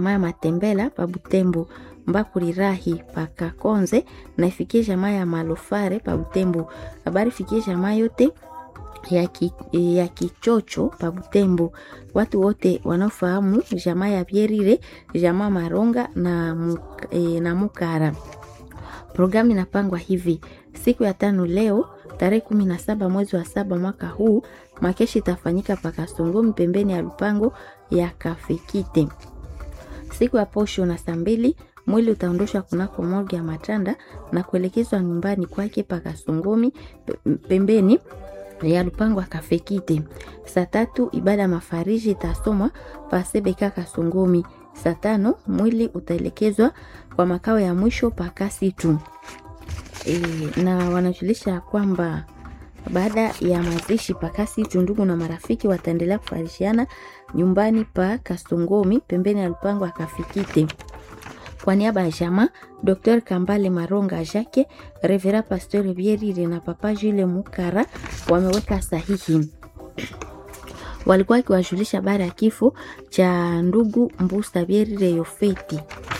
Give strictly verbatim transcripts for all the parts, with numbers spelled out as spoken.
jamaa ya Matembela pa Butembo, Mbakurirahi pa Kakonze na ifikie jamaa ya Malofare pa Butembo. Habari fikie jamaa yote ya, ki, ya Kichocho pa Butembo. Watu wote wanaofahamu jamaa ya Pierire, jamaa Maronga na, e, na Mukara. Programu inapangwa hivi: siku ya tano leo tarehe kumi na saba mwezi wa saba mwaka huu, makeshi itafanyika paka Songomi pembeni ya lupango ya Kafikite. Siku ya posho na saa mbili mwili utaondoshwa kunako morgue ya Matanda na kuelekezwa nyumbani kwake paka Songomi pembeni ya lupango ya Kafikite. Saa tatu ibada mafariji itasomwa pasebeka Kasongomi. Saa tano mwili utaelekezwa kwa makao ya mwisho paka Situ. E, na wanajulisha kwamba baada ya mazishi paka Situ, ndugu na marafiki wataendelea kufarishiana nyumbani pa Kasongomi pembeni ya lupango ya Kafikite. Kwa niaba ya jamaa, Docteur Kambale Maronga Jacques, Revera Pasteur Bierire na Papa Jules Mukara wameweka sahihi. Walikuwa kiwajulisha habari ya kifo cha ndugu Mbusa Bierire Yofeti.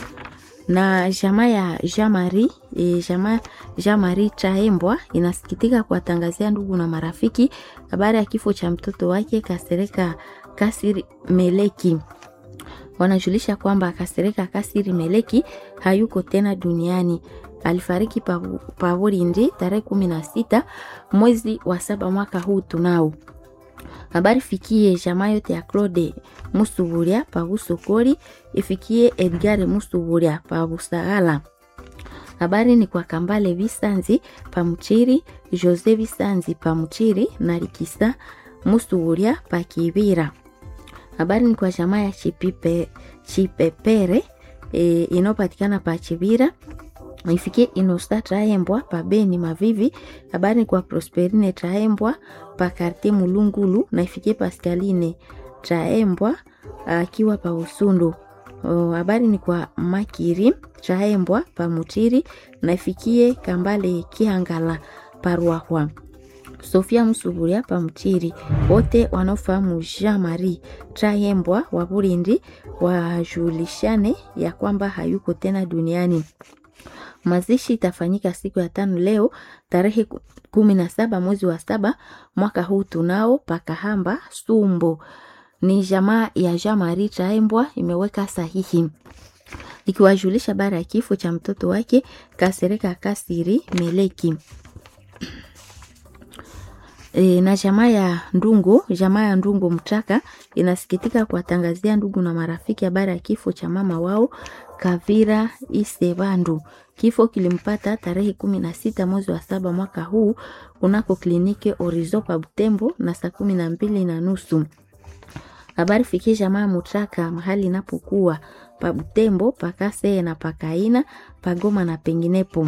Na jamaa ya Jamari, e, jamaa Jamari Chaembwa inasikitika kuwatangazia ndugu na marafiki habari ya kifo cha mtoto wake Kasereka Kasiri Meleki. Wanajulisha kwamba Kasereka Kasiri Meleki hayuko tena duniani. Alifariki pa Burindi tarehe kumi na sita mwezi wa saba mwaka huu tunao. Habari fikie jamaa yote ya Claude Musuburia pa Busokori, ifikie Edgar Musuburia pa Busagala. Habari ni kwa Kambale Bisanzi pa Mchiri, Jose Bisanzi pa Mchiri na Likisa Musuburia pa Kibira. Habari ni kwa jamaa ya Chipipe Chipepere e, inopatikana pa Chibira, ifikie Inosta Traembwa pa Beni Mavivi. Habari ni kwa Prosperine Traembwa pa Karte Mulungulu na ifikie Pascaline Traembwa akiwa pa Usundu. Habari ni kwa Makiri Traembwa pa Mutiri na ifikie Kambale Kihangala pa Ruahwa. Sofia Musuburia pa Mutiri. Wote wanaofahamu Jean Marie Traembwa wa Burindi wajulishane ya kwamba hayuko tena duniani. Mazishi itafanyika siku ya tano leo tarehe kumi na saba mwezi wa saba mwaka huu tunao Pakahamba Sumbo. Ni jamaa ya Jean Marie Traembwa imeweka sahihi ikiwajulisha habari ya kifo cha mtoto wake Kasereka Kasiri Meleki. E, na jamaa ya Ndungo, jamaa ya Ndungo Mtaka inasikitika kuwatangazia ndugu na marafiki habari ya kifo cha mama wao Kavira Isebandu. Kifo kilimpata tarehe kumi na sita mwezi wa saba mwaka huu kunako kliniki Orizo pa Butembo na saa kumi na mbili na nusu. Habari fikie jamaa Mutaka mahali inapokuwa pa Butembo, Pakase na Pakaina, Pagoma na penginepo.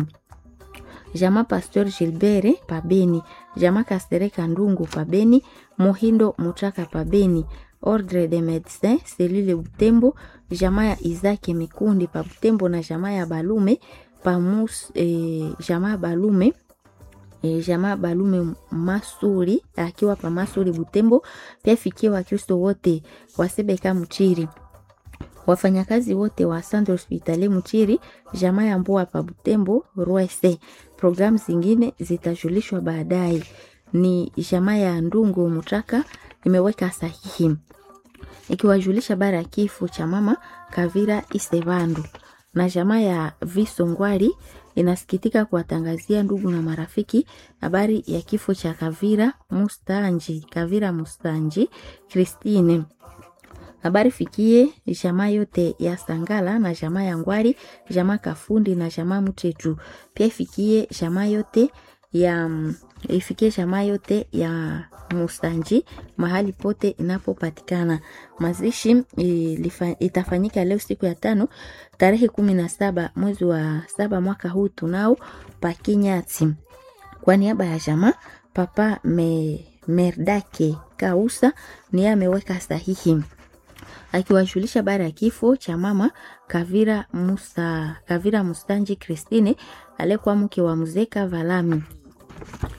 Jamaa Pasteur Gilbert pa Beni, jamaa Kasereka Ndungu pa Beni, Mohindo Mutaka pa Beni, Ordre de Médecins Selile Butembo, jamaa ya Izaki Mikundi pa Butembo na jamaa ya Balume pa mus, e, jamaa Balume e, jamaa Balume Masuri akiwa pa Masuri Butembo. Pia fikie wa Kristo wote wasebeka Mchiri, wafanyakazi wote wa Centre Hospitalier Mchiri, jamaa ya Mboa pa Butembo Roese. Programu zingine zitajulishwa baadaye. Ni jamaa ya Ndungu Mutaka imeweka sahihi ikiwajulisha habari ya kifo cha mama Kavira Isebandu. Na jamaa ya Visongwari inasikitika kuwatangazia ndugu na marafiki habari ya kifo cha Kavira Mustanji, Kavira Mustanji Christine. Habari fikie jamaa yote ya Sangala na jamaa ya Ngwari, jamaa Kafundi na jamaa Mutetu. Pia ifikie jamaa yote ya ifikie jamaa yote ya Mustanji mahali pote inapopatikana. Mazishi ilifa, itafanyika leo siku ya tano tarehe kumi na saba mwezi wa saba mwaka huu tunao Pakinyati. Kwa niaba ya jamaa Papa me, Merdake Kausa ni ameweka sahihi akiwajulisha habari ya kifo cha mama Kavira Musa Kavira Mustanji Christine aliyekuwa mke wa Mzeka Valami.